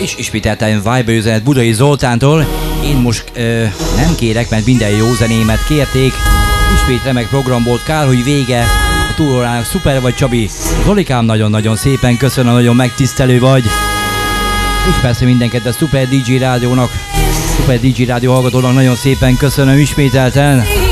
És ismételten Viber üzenet Budai Zoltántól. Én most nem kérek, mert minden jó zenémet kérték. Ismét remek program volt, kár, hogy vége. A túlórának szuper vagy, Csabi. Zolikám, nagyon-nagyon szépen köszönöm, nagyon megtisztelő vagy. És persze mindenket a Super DJ Rádiónak, Super DJ Rádió hallgatónak nagyon szépen köszönöm ismételten.